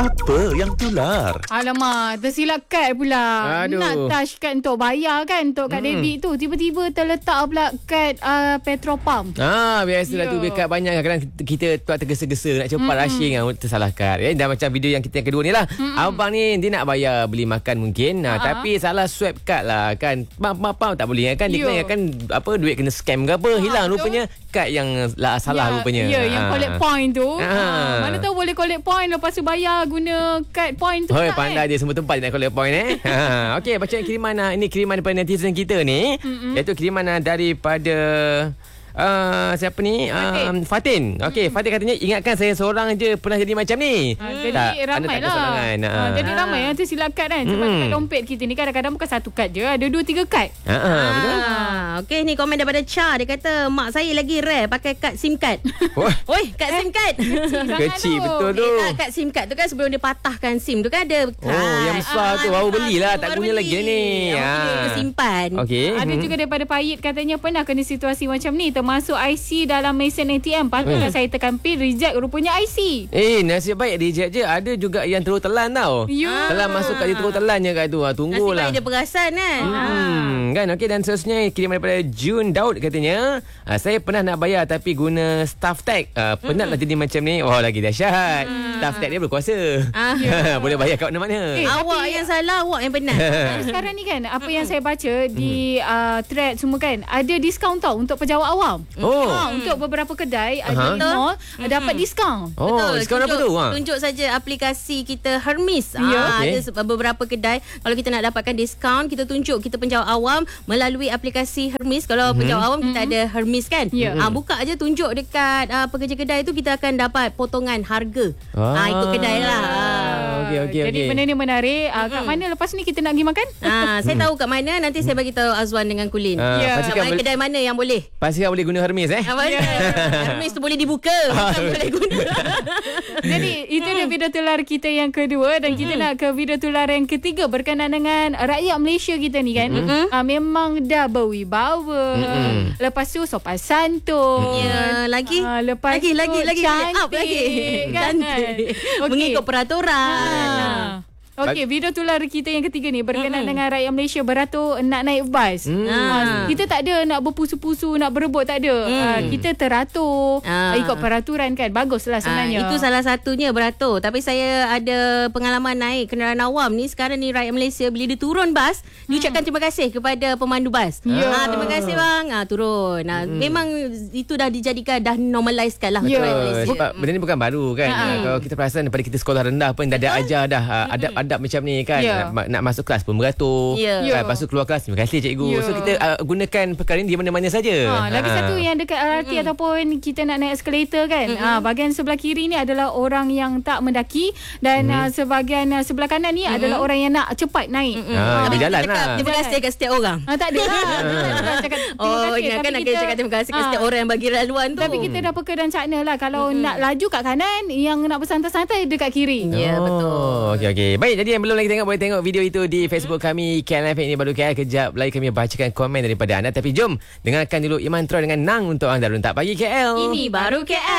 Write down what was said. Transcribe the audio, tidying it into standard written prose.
Apa yang tular? Alamak, tersilap kad pula. Aduh. Nak touch kad untuk bayar kan, untuk kad debit tu. Tiba-tiba terletak pula kad Petropam. Biasalah tu kad banyak kadang kita tergesa-gesa nak cepat rushing tersalah kad. Dan macam video yang kita yang kedua ni lah. Abang ni dia nak bayar beli makan mungkin. Tapi salah swipe kad lah kan. Pam tak boleh kan. Dia kena kan duit kena scam ke apa. Hilang rupanya kad yang salah rupanya. Ya, yang collect point tu. Mana tahu boleh collect point lepas tu bayar guna kad point tu. Pandai dia semua tempat dia nak collect point Okey, bacaan kiriman ini kiriman daripada netizen kita ni. Iaitu kiriman daripada siapa ni? Fatin. Okey, Fatin katanya ingatkan saya seorang je pernah jadi macam ni. Jadi ramai lah. Jadi ramai yang tersilap kad kan. Sebab kad dompet kita ni kadang-kadang bukan satu kad je, ada 2-3 kad. Betul. Okey, ni komen daripada Cha. Dia kata mak saya lagi rare pakai kad SIM card. Oi, kad SIM card. Kecil betul tu. Kad SIM card tu kan sebelum dia patahkan SIM tu kan ada kad. Yang besar tu baru belilah, tak guna lagi ni. Dia simpan. Okey. Ada juga daripada Payit katanya pernah kena situasi macam ni, termasuk IC dalam mesin ATM. Patutlah saya tekan pin, reject rupanya IC. Nasib baik reject je. Ada juga yang terus telan tau. Telan masuk kat dia terus telan je kat tu. Tunggulah. Nasib baik dia perasan kan. Kan okey, dan seterusnya kiriman daripada Jun Daud katanya saya pernah nak bayar tapi guna staff tag. Penatlah jadi macam ni. Lagi dahsyat. Staff tag dia berkuasa. Boleh bayar kat mana-mana. Awak yang salah, awak yang benar. Sekarang ni kan, apa yang saya baca di thread semua kan, ada diskaun tau untuk pejabat awam. Untuk beberapa kedai ada mall dapat diskaun. Diskaun apa tu? Tunjuk saja aplikasi kita Hermes. Okay. Ada beberapa kedai kalau kita nak dapatkan diskaun, kita tunjuk kita penjawat awam melalui aplikasi Hermes. Kalau penjawat awam kita ada Hermes kan. Buka aja, tunjuk dekat pekerja kedai tu, kita akan dapat potongan harga. Ikut kedai lah. Okey. Jadi benda ni menarik. Kat mana lepas ni kita nak pergi makan? Saya tahu kat mana. Nanti saya bagi tahu Azwan dengan Kulin. Kedai mana yang boleh. Pastikan boleh guna Hermes Hermes tu boleh dibuka. Boleh guna. Jadi itu dia video tular kita yang kedua. Dan kita nak ke video tular yang ketiga berkenaan dengan rakyat Malaysia kita ni kan. Memang dah berwibawa. Lepas tu sopan santun. Lagi lepas lagi cantik, up lagi kan? cantik. Mengikut peraturan. Okey, video tular kita yang ketiga ni berkenaan dengan rakyat Malaysia beratur nak naik bas. Kita tak ada nak berpusu-pusu, nak berebut, tak ada. Kita teratur, ikut peraturan kan. Baguslah sebenarnya. Itu salah satunya beratur. Tapi saya ada pengalaman naik kenderaan awam ni. Sekarang ni rakyat Malaysia bila dia turun bas, dia ucapkan terima kasih kepada pemandu bas. Terima kasih bang. Turun. Memang itu dah dijadikan, dah normalizekan lah rakyat Malaysia. Benda ni bukan baru kan. Kalau kita perasan daripada kita sekolah rendah pun dah ada ajar dah adab macam ni kan. Nak masuk kelas pun beratur. Lepas tu keluar kelas, terima kasih cikgu. So kita gunakan perkara ni di mana-mana saja. Lagi satu yang dekat LRT ataupun kita nak naik eskalator kan. Bahagian sebelah kiri ni adalah orang yang tak mendaki. Dan sebahagian sebelah kanan ni adalah orang yang nak cepat naik. Tapi jalan lah. Terima kasih kat setiap orang. Tak ada lah. Ingatkan nak cakap terima kasih kat setiap orang yang bagi laluan tu. Tapi kita dah peka dan cakna lah. Kalau nak laju kat kanan, yang nak bersantai-santai dekat kiri. Ya, betul. Okey. Baik, jadi yang belum lagi tengok, boleh tengok video itu di Facebook kami KLFM ini baru KL. Kejap lagi kami bacakan komen daripada anda. Tapi jom dengarkan dulu Iman Troy dengan Nang untuk anda. Runtak Pagi KL. Ini baru KL.